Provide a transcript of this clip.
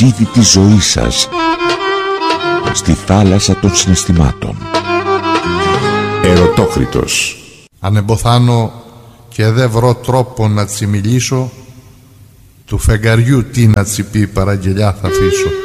ταξίδι της ζωής σας στη θάλασσα των συναισθημάτων. Ερωτόκριτος. Αν εμποθάνω και δεν βρω τρόπο να τσι μιλήσω, του φεγγαριού τι να τσι πει παραγγελιά θα αφήσω.